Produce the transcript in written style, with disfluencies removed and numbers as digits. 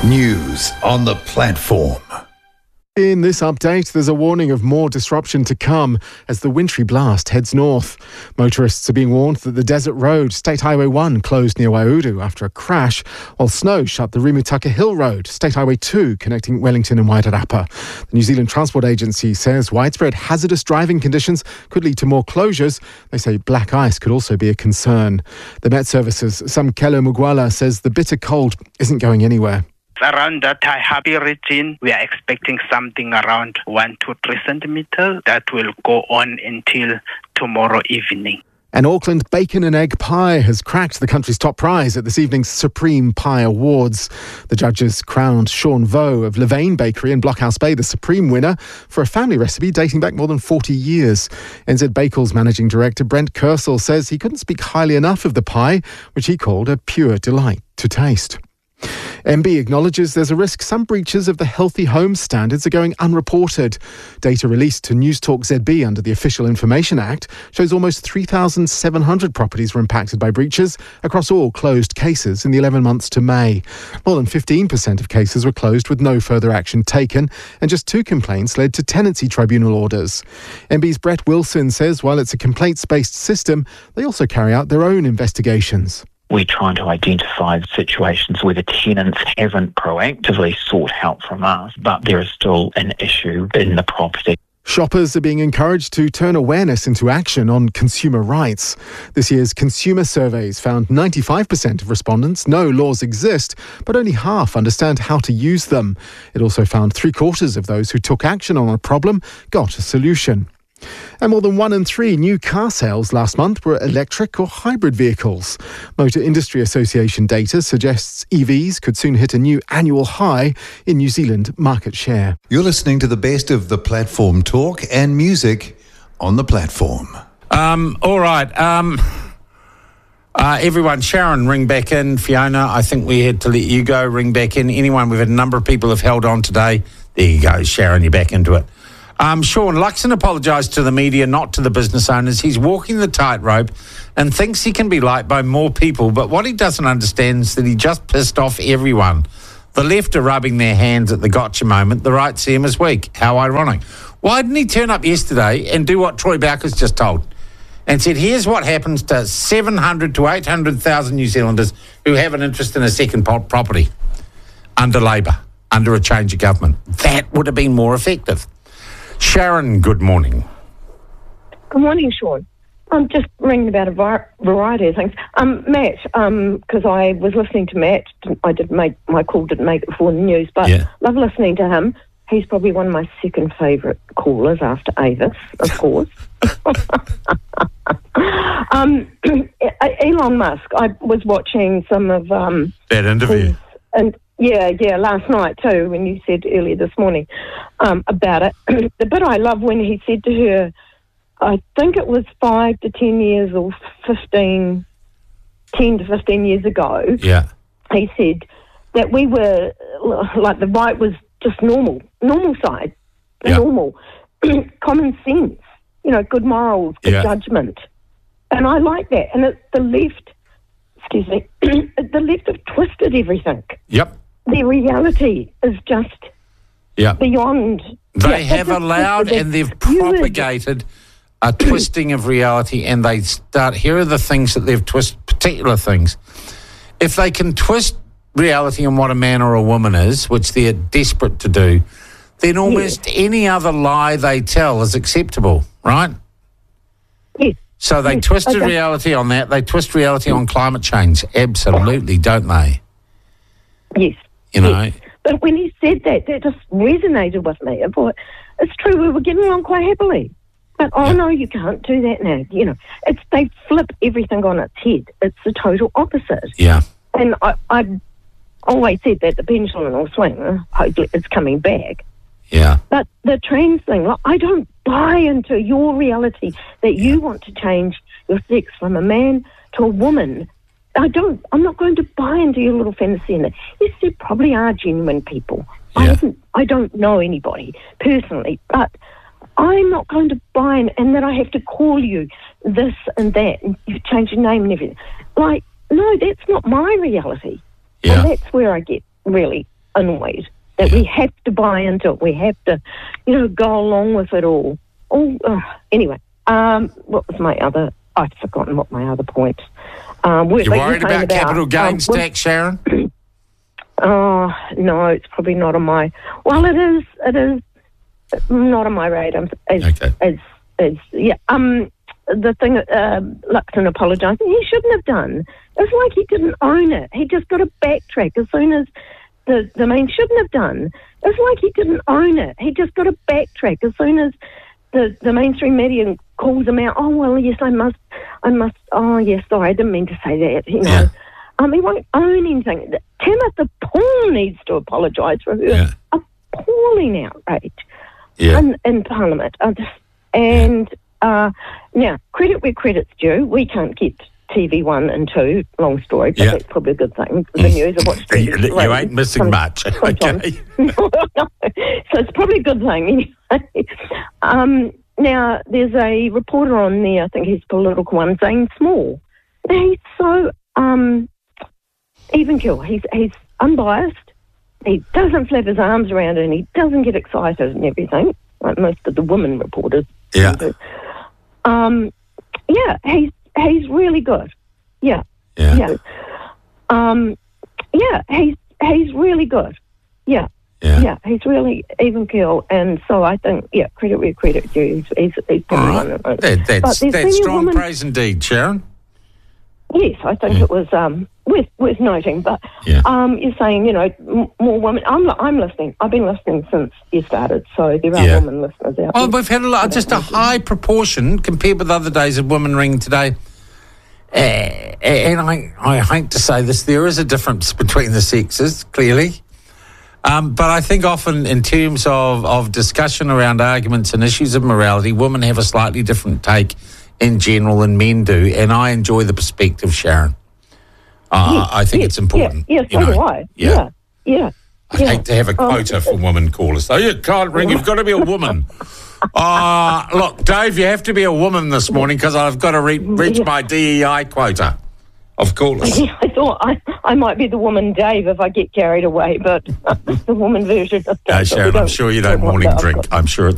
News on the platform. In this update, there's a warning of more disruption to come as the wintry blast heads north. Motorists are being warned that the Desert Road, State Highway 1, closed near Waiuru after a crash, while snow shut the Rimutaka Hill Road, State Highway 2, connecting Wellington and Wairarapa. The New Zealand Transport Agency says widespread hazardous driving conditions could lead to more closures. They say black ice could also be a concern. The Met Services' Samkelo Mugwala says the bitter cold isn't going anywhere. Around that Taihape region, we are expecting something around 1 to 3 centimeters that will go on until tomorrow evening. An Auckland bacon and egg pie has cracked the country's top prize at this evening's Supreme Pie Awards. The judges crowned Sean Vo of Levain Bakery in Blockhouse Bay the supreme winner for a family recipe dating back more than 40 years. NZ Bakel's managing director Brent Kersel says he couldn't speak highly enough of the pie, which he called a pure delight to taste. MB acknowledges there's a risk some breaches of the Healthy Homes standards are going unreported. Data released to Newstalk ZB under the Official Information Act shows almost 3,700 properties were impacted by breaches across all closed cases in the 11 months to May. More than 15% of cases were closed with no further action taken, and just 2 complaints led to tenancy tribunal orders. MB's Brett Wilson says while it's a complaints-based system, they also carry out their own investigations. We're trying to identify situations where the tenants haven't proactively sought help from us, but there is still an issue in the property. Shoppers are being encouraged to turn awareness into action on consumer rights. This year's consumer surveys found 95% of respondents know laws exist, but only half understand how to use them. It also found 3/4 of those who took action on a problem got a solution. And more than 1 in 3 new car sales last month were electric or hybrid vehicles. Motor Industry Association data suggests EVs could soon hit a new annual high in New Zealand market share. You're listening to the best of the platform talk and music on the platform. All right. Everyone, Sharon, ring back in. Fiona, I think we had to let you go. Ring back in. Anyone, we've had a number of people have held on today. There you go, Sharon, you're back into it. Sean Luxon apologised to the media, not to the business owners. He's walking the tightrope and thinks he can be liked by more people, but what he doesn't understand is that he just pissed off everyone. The left are rubbing their hands at the gotcha moment. The right see him as weak. How ironic. Why didn't he turn up yesterday and do what Troy Bowker's just told and said, here's what happens to 700 to 800,000 New Zealanders who have an interest in a second property under Labour, under a change of government. That would have been more effective. Sharon, good morning. Good morning, Sean. I'm just ringing about a variety of things. Matt, because I was listening to Matt. My call didn't make it before the news, but love listening to him. He's probably one of my second favourite callers after Avis, of course. Elon Musk, I was watching some of... that interview. Yeah, last night too, when you said earlier this morning about it. The bit I love when he said to her, I think it was 5 to 10 years or 10 to 15 years ago, he said that we were, like the right was just normal side, normal, common sense, good morals, good judgment. And I like that. And it's the left, the left have twisted everything. Yep. Their reality is just beyond. They have allowed and they've propagated a twisting of reality, and they start, here are the things that they've twisted, particular things. If they can twist reality on what a man or a woman is, which they're desperate to do, then almost any other lie they tell is acceptable, right? Yes. So they twisted reality on that. They twist reality on climate change. Absolutely, don't they? Yes. Yes. But when he said that just resonated with me. I thought, it's true, we were getting along quite happily. But, no, you can't do that now. They flip everything on its head. It's the total opposite. Yeah. And I always said that the pendulum will swing. Hopefully it's coming back. Yeah. But the trans thing, I don't buy into your reality that you want to change your sex from a man to a woman. I'm not going to buy into your little fantasy in it. Yes, there probably are genuine people. Yeah. I don't know anybody personally, but I'm not going to buy in, and that I have to call you this and that, and you change your name and everything. No, that's not my reality. Yeah. And that's where I get really annoyed that we have to buy into it. We have to, go along with it all. Anyway, what was my other? I've forgotten what my other point. You're worried about capital gains tax, Sharon? Oh no, it's probably not on my. Well, it is not on my radar. The thing, Luxon apologising, he shouldn't have done. It's like he didn't own it. He just got to backtrack as soon as the main shouldn't have done. It's like he didn't own it. He just got to backtrack as soon as the mainstream media calls him out. Oh, well, yes, I must. Oh, yes, sorry, I didn't mean to say that. Yeah. He won't own anything. Tamitha Paul needs to apologise for her appalling outrage in Parliament. Now, credit where credit's due. We can't get TV 1 and 2, long story, but that's probably a good thing. The news I watched. You ain't missing much. Okay. No. So it's probably a good thing anyway. Now, there's a reporter on there, I think he's political one, Zane Small. He's so even keel. He's unbiased. He doesn't flap his arms around it and he doesn't get excited and everything, like most of the women reporters do. He's really good. He's really good. He's really even keel, and so I think, credit where credit's due. He's probably one of those. That's strong praise indeed, Sharon. Yes, I think it was worth noting. But you're saying, more women. I'm listening. I've been listening since you started, so there are women listeners out there. Well, we've had just a high proportion compared with other days of women ring today. And I hate to say this, there is a difference between the sexes, clearly. But I think often in terms of discussion around arguments and issues of morality, women have a slightly different take in general than men do, and I enjoy the perspective, Sharon. I think it's important. So do I. Yeah. I hate to have a quota for women callers. So you can't ring, you've got to be a woman. Look, Dave, you have to be a woman this morning because I've got to reach my DEI quota of callers. I thought I might be the woman Dave if I get carried away, but the woman version. Sharon, I'm sure you don't morning drink. I'm sure it's